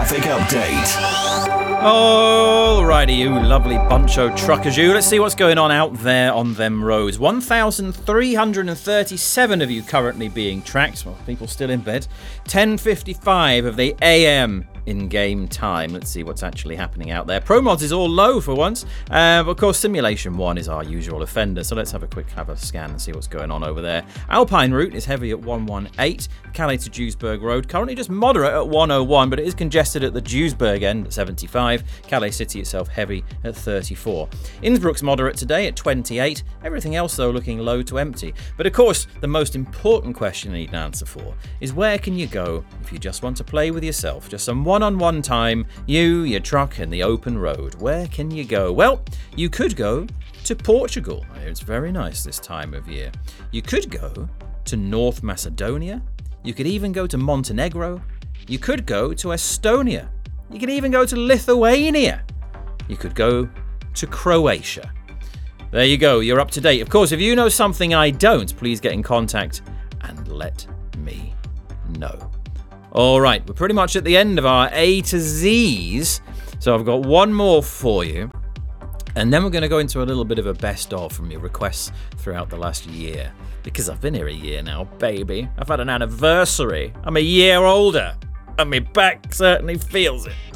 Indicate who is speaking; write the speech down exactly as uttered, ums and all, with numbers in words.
Speaker 1: traffic update.
Speaker 2: Alrighty, you lovely bunch of truckers, you. Let's see what's going on out there on them roads. one thousand three hundred thirty-seven of you currently being tracked. Well, people still in bed. ten fifty-five of the A M in-game time. Let's see what's actually happening out there. ProMods is all low for once. Uh, but of course, Simulation one is our usual offender. So let's have a quick have a scan and see what's going on over there. Alpine Route is heavy at one eighteen. Calais to Duisburg Road, currently just moderate at one oh one, but it is congested at the Duisburg end at seventy-five. Calais City itself heavy at thirty-four. Innsbruck's moderate today at twenty-eight. Everything else, though, looking low to empty. But of course, the most important question you need an answer for is where can you go if you just want to play with yourself? Just some one-on-one time, you, your truck, and the open road. Where can you go? Well, you could go to Portugal. It's very nice this time of year. You could go to North Macedonia. You could even go to Montenegro. You could go to Estonia. You could even go to Lithuania. You could go to Croatia. There you go, you're up to date. Of course, if you know something I don't, please get in contact and let me know. All right, we're pretty much at the end of our A to Z's. So I've got one more for you. And then we're going to go into a little bit of a best of from your requests throughout the last year. Because I've been here a year now, baby. I've had an anniversary. I'm a year older. And my back certainly feels it.